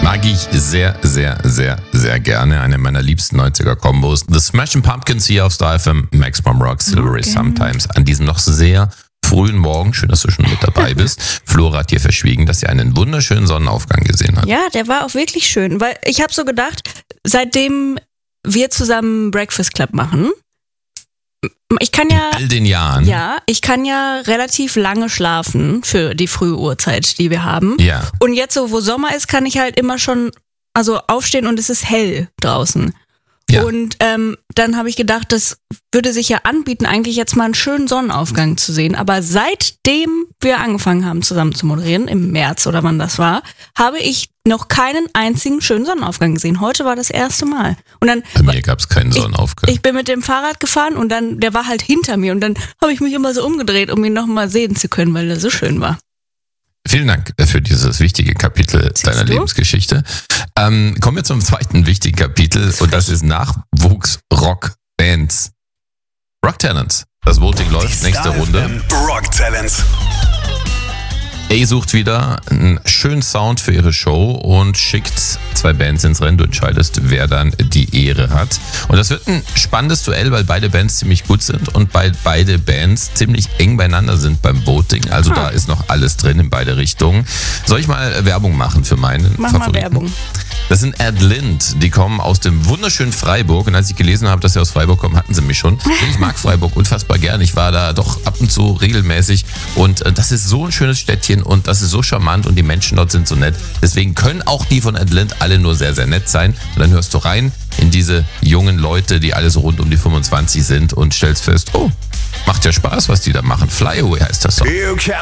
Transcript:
Mag ich sehr, sehr, sehr, sehr gerne. Eine meiner liebsten 90er-Kombos. The Smashing Pumpkins hier auf Star FM, Max from Rock, Silvery Sometimes. An diesem noch sehr frühen Morgen, schön, dass du schon mit dabei bist. Flora hat dir verschwiegen, dass sie einen wunderschönen Sonnenaufgang gesehen hat. Ja, der war auch wirklich schön, weil ich habe so gedacht, seitdem wir zusammen Breakfast Club machen, ich kann ja... In all den Jahren. Ja, ich kann ja relativ lange schlafen für die frühe Uhrzeit, die wir haben. Ja. Und jetzt so, wo Sommer ist, kann ich halt immer schon aufstehen und es ist hell draußen. Ja. Und dann habe ich gedacht, das würde sich ja anbieten, eigentlich jetzt mal einen schönen Sonnenaufgang zu sehen. Aber seitdem wir angefangen haben, zusammen zu moderieren, im März oder wann das war, habe ich noch keinen einzigen schönen Sonnenaufgang gesehen. Heute war das erste Mal. Und dann, Bei mir gab es keinen Sonnenaufgang. Ich bin mit dem Fahrrad gefahren und dann, der war halt hinter mir. Und dann habe ich mich immer so umgedreht, um ihn nochmal sehen zu können, weil er so schön war. Vielen Dank für dieses wichtige Kapitel deiner Lebensgeschichte. Kommen wir zum zweiten wichtigen Kapitel und das ist Nachwuchs-Rock-Bands. Rock Talents. Das Voting läuft, nächste Runde. Rock Talents. A sucht wieder einen schönen Sound für ihre Show und schickt 2 Bands ins Rennen. Du entscheidest, wer dann die Ehre hat. Und das wird ein spannendes Duell, weil beide Bands ziemlich gut sind und beide Bands ziemlich eng beieinander sind beim Voting. Also da ist noch alles drin in beide Richtungen. Soll ich mal Werbung machen für meinen Mach Favoriten? mal Werbung. Das sind Ed Lind, die kommen aus dem wunderschönen Freiburg. Und als ich gelesen habe, dass sie aus Freiburg kommen, hatten sie mich schon. Ich mag Freiburg unfassbar gern. Ich war da doch ab und zu regelmäßig. Und das ist so ein schönes Städtchen und das ist so charmant und die Menschen dort sind so nett. Deswegen können auch die von Ed Lind alle nur sehr, sehr nett sein. Und dann hörst du rein in diese jungen Leute, die alle so rund um die 25 sind und stellst fest, oh, macht ja Spaß, was die da machen. Fly Away heißt das Song.